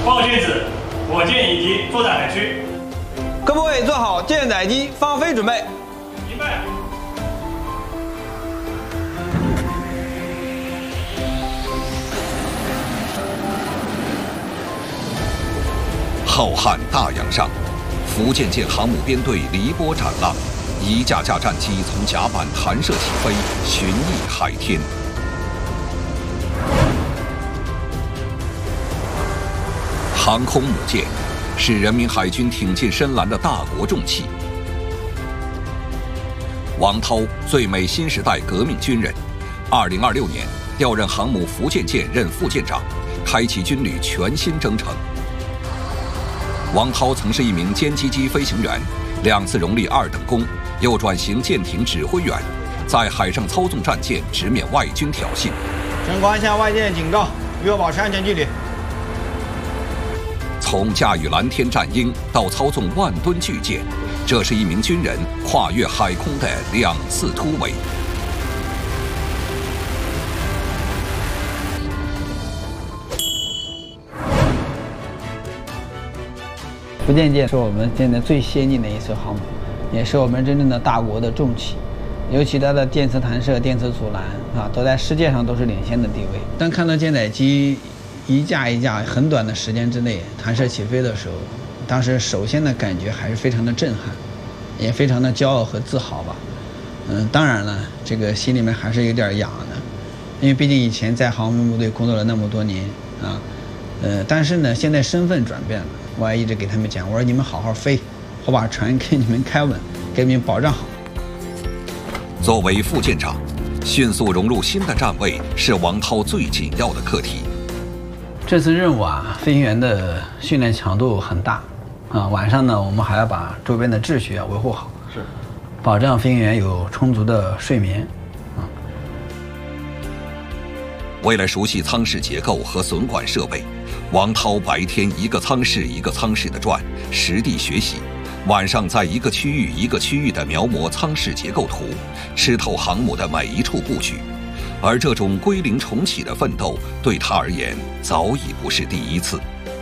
报线指火箭以及作战海区。 各部位做好舰载机放飞准备。 明白。 浩瀚大洋上，福建舰航母编队离波斩浪，一架架战机从甲板弹射起飞，巡弋海天。航空母舰是人民海军挺进深蓝的大国重器。王涛，最美新时代革命军人，2026年调任航母福建舰任副舰长，开启军旅全新征程。王涛曾是一名歼击机飞行员，2次荣立2等功，又转型舰艇指挥员，在海上操纵战舰，直面外军挑衅。 升官向外界警告，与我保持安全距离。 从驾驭蓝天战鹰到操纵万吨巨舰，这是一名军人跨越海空的2次突围。 福建舰是我们现在最先进的一艘航母，也是我们真正的大国的重器，尤其它的电磁弹射、电磁阻拦啊，都在世界上都是领先的地位。当看到舰载机一架一架很短的时间之内弹射起飞的时候，当时首先的感觉还是非常的震撼，也非常的骄傲和自豪吧。当然了，这个心里面还是有点痒的，因为毕竟以前在航空部队工作了那么多年啊，但是呢，现在身份转变了。我还一直给他们讲，我说你们好好飞，我把船给你们开稳，给你们保障好。 作为副舰长，迅速融入新的站位是王涛最紧要的课题。 这次任务啊，飞行员的训练强度很大啊。晚上呢，我们还要把周边的秩序要维护好，是，保障飞行员有充足的睡眠。 为了熟悉舱室结构和损管设备，王涛白天一个舱室一个舱室的转，实地学习；晚上在一个区域一个区域的描摹舱室结构图，吃透航母的每一处布局。而这种归零重启的奋斗，对他而言早已不是第一次。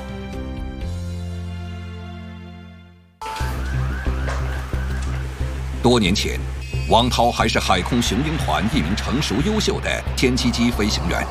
多年前，王涛还是海空雄鹰团一名成熟优秀的歼击机飞行员。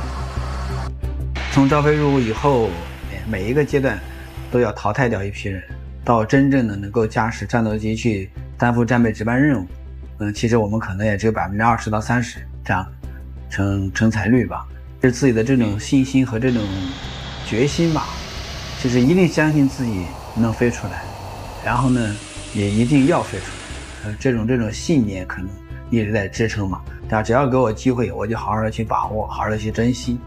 从招飞入伍以后，每一个阶段都要淘汰掉一批人，到真正的能够驾驶战斗机去担负战备值班任务，其实我们可能也只有20%到30%这样成才率吧。是自己的这种信心和这种决心吧，就是一定相信自己能飞出来，然后呢，也一定要飞出来。这种信念可能一直在支撑嘛。但只要给我机会，我就好好的去把握，好好的去珍惜。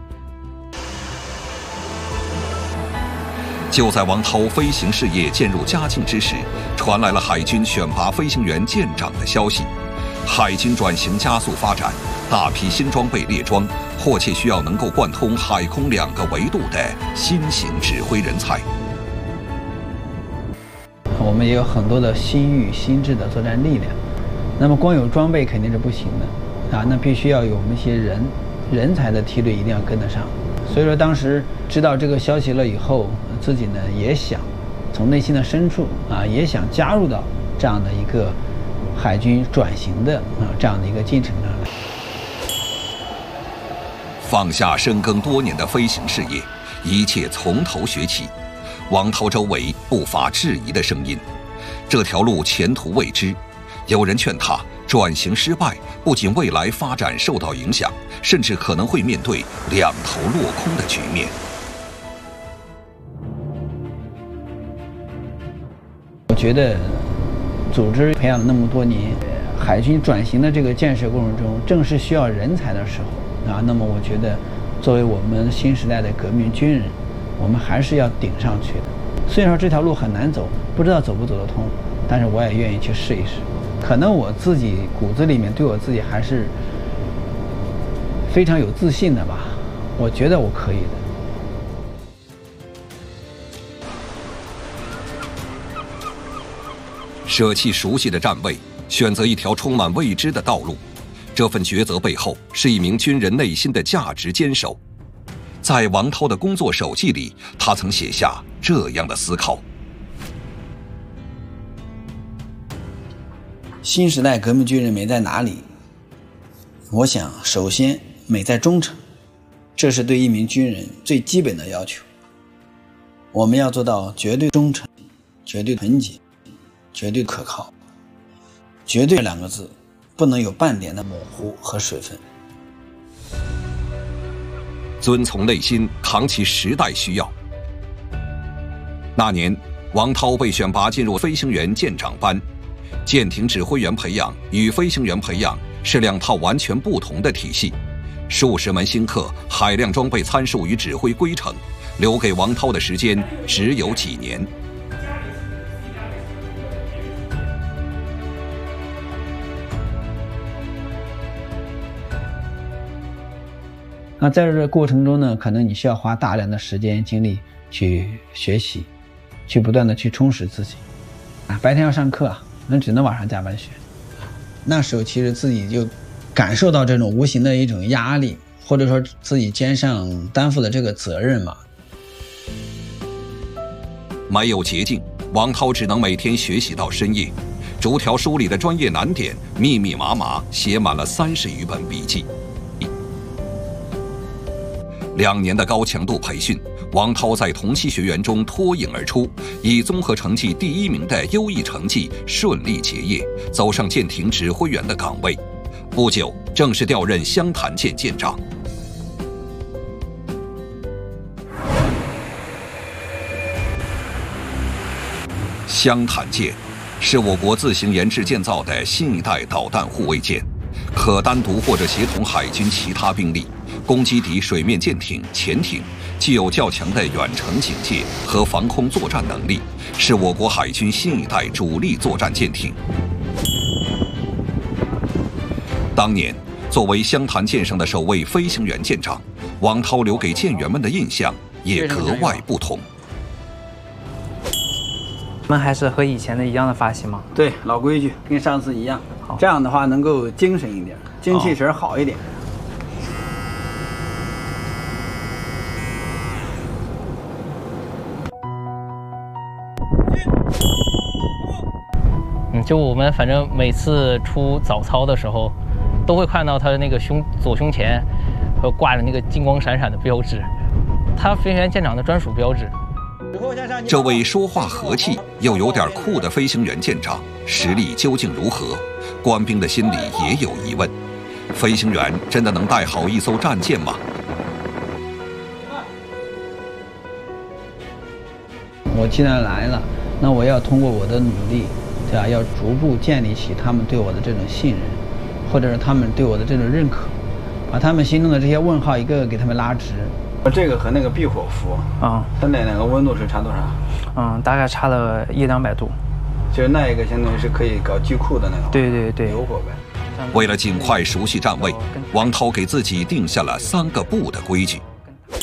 就在王涛飞行事业渐入佳境之时，传来了海军选拔飞行员舰长的消息。海军转型加速发展，大批新装备列装，迫切需要能够贯通海空2个维度的新型指挥人才。 我们也有很多的新域新制的作战力量，那么光有装备肯定是不行的啊，那必须要有我们一些人才的梯队一定要跟得上。所以说当时知道这个消息了以后，自己呢也想从内心的深处啊，也想加入到这样的一个海军转型的这样的一个进程上来。 放下深耕多年的飞行事业，一切从头学起。王涛周围不乏质疑的声音，这条路前途未知。有人劝他转型失败，不仅未来发展受到影响，甚至可能会面对两头落空的局面。 我觉得组织培养了那么多年，海军转型的这个建设过程中，正是需要人才的时候啊。那么我觉得，作为我们新时代的革命军人，我们还是要顶上去的。虽然说这条路很难走，不知道走不走得通，但是我也愿意去试一试。可能我自己骨子里面对我自己还是非常有自信的吧，我觉得我可以的。 舍弃熟悉的站位，选择一条充满未知的道路，这份抉择背后是一名军人内心的价值坚守。 在王涛的工作手记里，他曾写下这样的思考： 新时代革命军人美在哪里？我想，首先美在忠诚，这是对一名军人最基本的要求。我们要做到绝对忠诚、绝对纯洁、绝对可靠。绝对2个字不能有半点的模糊和水分。 遵从内心，扛起时代需要。那年，王涛被选拔进入飞行员舰长班。舰艇指挥员培养与飞行员培养是2套完全不同的体系，数十门新课、海量装备参数与指挥规程，留给王涛的时间只有几年。 那在这个过程中呢，可能你需要花大量的时间精力去学习，去不断的去充实自己。白天要上课，那只能晚上加班学。那时候其实自己就感受到这种无形的一种压力，或者说自己肩上担负的这个责任嘛。 没有捷径，王涛只能每天学习到深夜，逐条书里的专业难点密密麻麻写满了30余本笔记。2年的高强度培训，王涛在同期学员中脱颖而出，以综合成绩第1名的优异成绩顺利结业，走上舰艇指挥员的岗位。不久，正式调任湘潭舰舰长。湘潭舰是我国自行研制建造的新一代导弹护卫舰，可单独或者协同海军其他兵力攻击敌水面舰艇、潜艇，具有较强的远程警戒和防空作战能力，是我国海军新一代主力作战舰艇。当年，作为湘潭舰上的首位飞行员舰长，王涛留给舰员们的印象也格外不同。 我们还是和以前的一样的发型吗？ 对，老规矩，跟上次一样。这样的话能够精神一点，精气神好一点。 就我们反正每次出早操的时候，都会看到他的那个左胸前挂着那个金光闪闪的标志，他飞行员舰长的专属标志。 这位说话和气又有点酷的飞行员舰长实力究竟如何？官兵的心里也有疑问：飞行员真的能带好一艘战舰吗？ 我既然来了，那我要通过我的努力，对吧？要逐步建立起他们对我的这种信任，或者是他们对我的这种认可，把他们心中的这些问号一个个给他们拉直。这个和那个避火服啊，它那两个温度是差多少？ 大概差了100-200度。 就是那一个相当于是可以搞机库的那个。 对对对， 油火呗。 为了尽快熟悉站位，王涛给自己定下了3个不的规矩。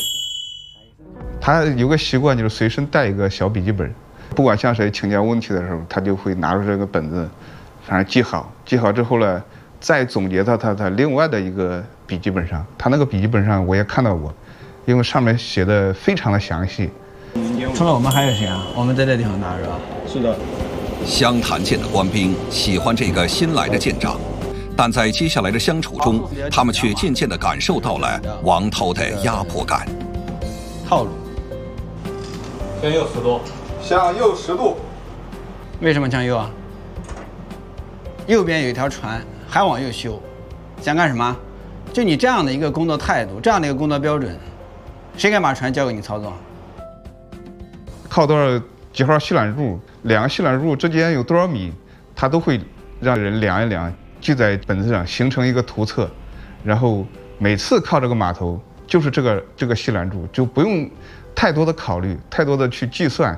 他有个习惯，就是随身带一个小笔记本，不管向谁请教问题的时候，他就会拿出这个本子，反正记好。记好之后呢，再总结到他另外的一个笔记本上。他那个笔记本上我也看到过，因为上面写的非常的详细。 除了我们还有谁啊？我们在这地方打是吧？ 是的。 湘潭舰的官兵喜欢这个新来的舰长，但在接下来的相处中，他们却渐渐地感受到了王涛的压迫感。 套路。 向右10度。 向右10度。 为什么向右啊？右边有一条船，还往右修，想干什么？就你这样的一个工作态度，这样的一个工作标准，谁敢把船交给你操作？ 靠多少几号吸缆柱，2个吸缆柱之间有多少米，他都会让人量一量，记在本子上，形成一个图册。然后每次靠这个码头，就是这个吸缆柱，就不用太多的考虑，太多的去计算，